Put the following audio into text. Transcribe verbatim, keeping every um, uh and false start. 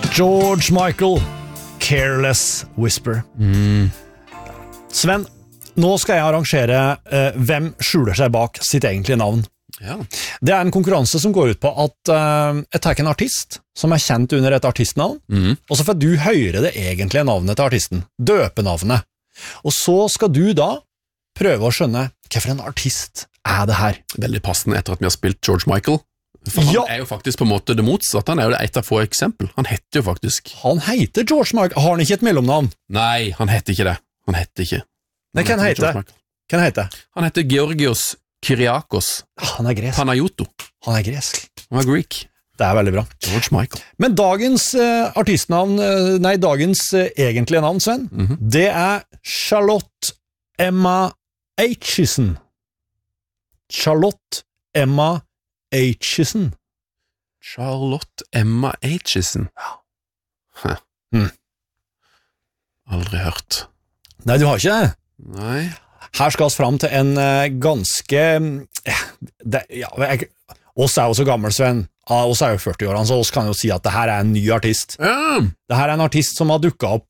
George Michael, Careless Whisper. Mm. Sven, nå skal jeg arrangere uh, hvem skjuler seg bak sitt egentlige navn. Ja. Det er en konkurranse som går ut på at uh, jeg tar en artist som er kjent under et artistnavn, Mm. og så får du høre det egentlige navnet til artisten, døpenavnet. Og så skal du da prøve å skjønne hva for en artist er det her. Veldig passende etter at vi har spilt George Michael. For han Ja. er jo faktisk på en måte det motsatte. Han er jo det et av få eksempel. Han heter jo faktisk... Han heter George Michael. Har han ikke et mellomnavn? Nei, han heter ikke det. Han heter ikke. Nei, hva han heter? George Michael. Hva han heter? Han heter Georgios Kyriakos Han er gresk. Panayotou. Han er gresk. Han er Greek. Det er veldig bra. George Michael. Men dagens uh, artistnavn, uh, nei, dagens uh, egentlige navn, Sven, Mhm. det er Charlotte Emma Aitchison. Charlotte Emma Aitchison. Charlotte Emma Aitchison. Hæ. Mm. Aldri hørt. Nei, du har ikke det? Nei. Her skal vi fram til en uh, ganske... Uh, det, ja, jeg, oss er jo så gammel, Sven. Ja, oss er jo førti år, så oss kan jo si at det her er en ny artist. Ja. Det her er en artist som har dukket opp